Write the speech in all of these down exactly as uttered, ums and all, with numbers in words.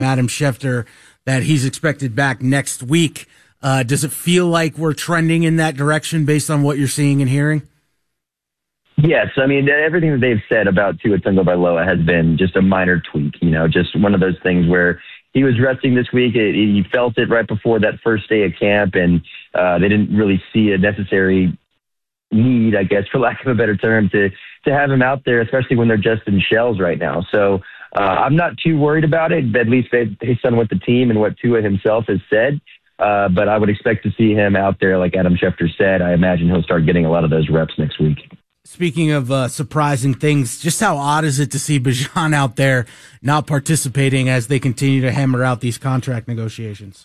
Adam Schefter that he's expected back next week. Uh, does it feel like we're trending in that direction based on what you're seeing and hearing? Yes, I mean, everything that they've said about Tua Tagovailoa has been just a minor tweak, you know, just one of those things where he was resting this week. It, he felt it right before that first day of camp, and uh, they didn't really see a necessary need, I guess, for lack of a better term, to, to have him out there, especially when they're just in shells right now. So uh, I'm not too worried about it, at least based on what the team and what Tua himself has said. Uh, but I would expect to see him out there, like Adam Schefter said. I imagine he'll start getting a lot of those reps next week. Speaking of uh, surprising things, just how odd is it to see Bijan out there not participating as they continue to hammer out these contract negotiations?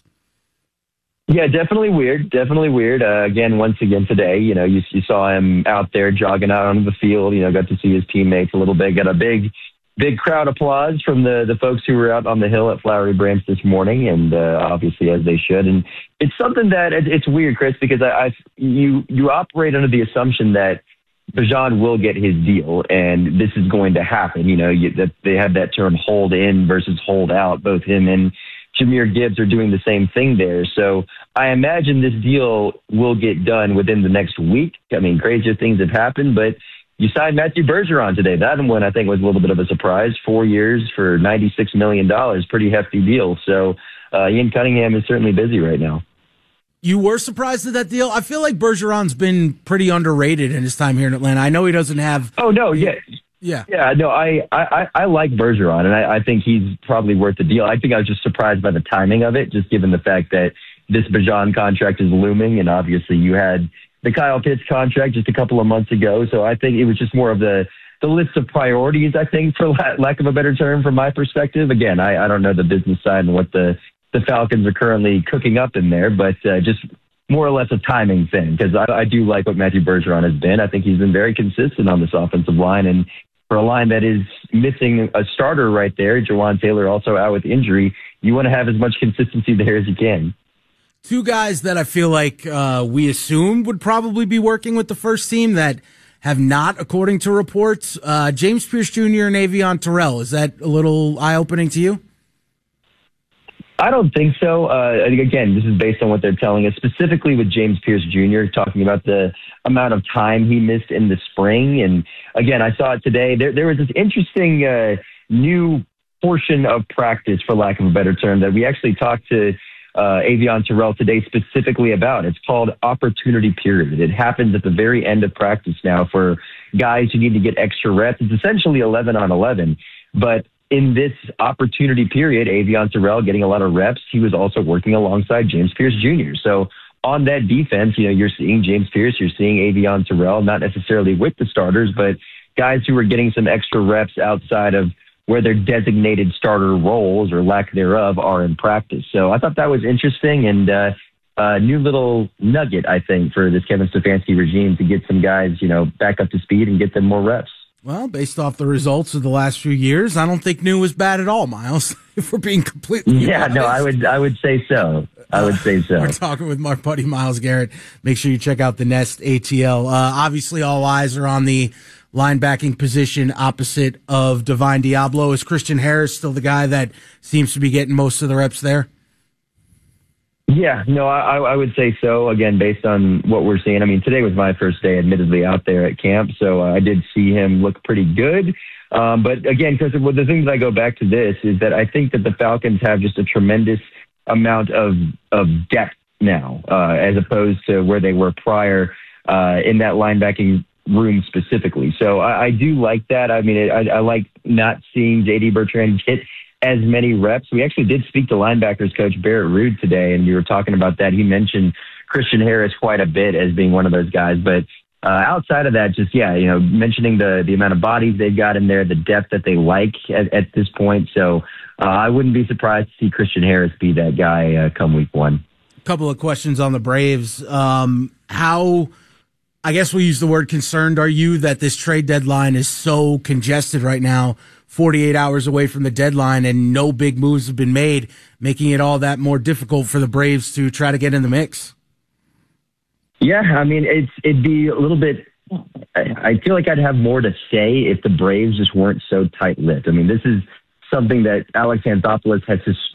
Yeah, definitely weird. Definitely weird. Uh, again, once again today, you know, you, you saw him out there jogging out onto the field. You know, got to see his teammates a little bit. Got a big, big crowd applause from the the folks who were out on the hill at Flowery Branch this morning, and uh, obviously as they should. And it's something that it, it's weird, Chris, because I, I you you operate under the assumption that Bijan will get his deal, and this is going to happen. You know, you, that they have that term hold in versus hold out. Both him and Jahmyr Gibbs are doing the same thing there. So I imagine this deal will get done within the next week. I mean, crazier things have happened, but you signed Matthew Bergeron today. That one I think was a little bit of a surprise. Four years for ninety-six million dollars, pretty hefty deal. So uh, Ian Cunningham is certainly busy right now. You were surprised at that deal? I feel like Bergeron's been pretty underrated in his time here in Atlanta. I know he doesn't have... Oh, no, yeah. Yeah. Yeah, no, I, I, I like Bergeron, and I, I think he's probably worth the deal. I think I was just surprised by the timing of it, just given the fact that this Bijan contract is looming, and obviously you had the Kyle Pitts contract just a couple of months ago, so I think it was just more of the, the list of priorities, I think, for lack of a better term, from my perspective. Again, I, I don't know the business side and what the, the Falcons are currently cooking up in there, but uh, just more or less a timing thing, because I, I do like what Matthew Bergeron has been. I think he's been very consistent on this offensive line, and for a line that is missing a starter right there, Jawan Taylor also out with injury, you want to have as much consistency there as you can. Two guys that I feel like uh, we assumed would probably be working with the first team that have not, according to reports. Uh, James Pierce Junior and Avion Terrell. Is that a little eye-opening to you? I don't think so. Uh, again, this is based on what they're telling us, specifically with James Pierce Junior, talking about the amount of time he missed in the spring. And again, I saw it today. There, there was this interesting uh, new portion of practice, for lack of a better term, that we actually talked to uh, Avion Terrell today specifically about. It's called opportunity period. It happens at the very end of practice now for guys who need to get extra reps. It's essentially eleven on eleven, but in this opportunity period, Avion Terrell getting a lot of reps, he was also working alongside James Pierce Junior So on that defense, you know, you're seeing James Pierce, you're seeing Avion Terrell, not necessarily with the starters, but guys who are getting some extra reps outside of where their designated starter roles or lack thereof are in practice. So I thought that was interesting, and uh, a new little nugget, I think, for this Kevin Stefanski regime to get some guys, you know, back up to speed and get them more reps. Well, based off the results of the last few years, I don't think new was bad at all, Miles, if we're being completely Yeah, honest. no, I would I would say so. I would say so. We're talking with my buddy Myles Garrett. Make sure you check out the Nest A T L. Uh, obviously, all eyes are on the linebacking position opposite of Divine Diablo. Is Christian Harris still the guy that seems to be getting most of the reps there? Yeah, no, I, I would say so. Again, based on what we're seeing. I mean, today was my first day, admittedly, out there at camp, so uh, I did see him look pretty good. Um, but again, because well, the thing that I go back to this is that I think that the Falcons have just a tremendous amount of of depth now, uh, as opposed to where they were prior uh, in that linebacking room specifically. So I, I do like that. I mean, I, I like not seeing J D Bertrand get as many reps. We actually did speak to linebackers coach Barrett Ruud today, and we were talking about that. He mentioned Christian Harris quite a bit as being one of those guys. But uh, outside of that, just, yeah, you know, mentioning the, the amount of bodies they've got in there, the depth that they like at, at this point. So uh, I wouldn't be surprised to see Christian Harris be that guy uh, come week one. A couple of questions on the Braves. Um, how... I guess we use the word concerned. Are you that this trade deadline is so congested right now, forty-eight hours away from the deadline, and no big moves have been made, making it all that more difficult for the Braves to try to get in the mix? Yeah, I mean, it's it'd be a little bit. I, I feel like I'd have more to say if the Braves just weren't so tight-lipped. I mean, this is something that Alex Anthopoulos has